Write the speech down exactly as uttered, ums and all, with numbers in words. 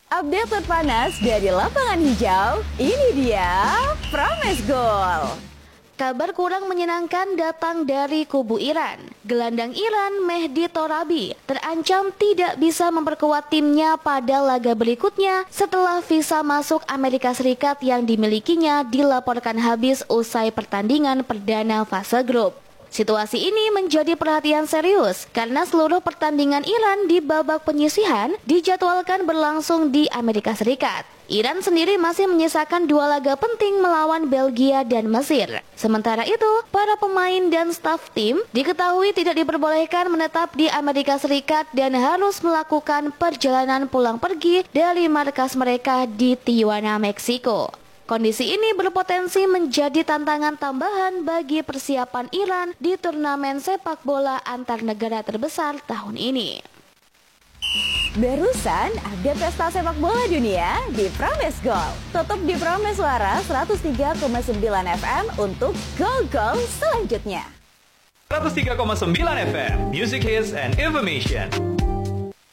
Update terpanas dari lapangan hijau, ini dia Promes Gol. Kabar kurang menyenangkan datang dari kubu Iran. Gelandang Iran Mehdi Torabi terancam tidak bisa memperkuat timnya pada laga berikutnya setelah visa masuk Amerika Serikat yang dimilikinya dilaporkan habis usai pertandingan perdana fase grup. Situasi ini menjadi perhatian serius karena seluruh pertandingan Iran di babak penyisihan dijadwalkan berlangsung di Amerika Serikat. Iran sendiri masih menyisakan dua laga penting melawan Belgia dan Mesir. Sementara itu, para pemain dan staf tim diketahui tidak diperbolehkan menetap di Amerika Serikat dan harus melakukan perjalanan pulang pergi dari markas mereka di Tijuana, Meksiko. Kondisi ini berpotensi menjadi tantangan tambahan bagi persiapan Iran di turnamen sepak bola antar negara terbesar tahun ini. Barusan update pesta sepak bola dunia di Promes Gol. Tutup di Promes Suara seratus tiga koma sembilan F M untuk gol-gol selanjutnya. seratus tiga koma sembilan F M, Music Hits and Information.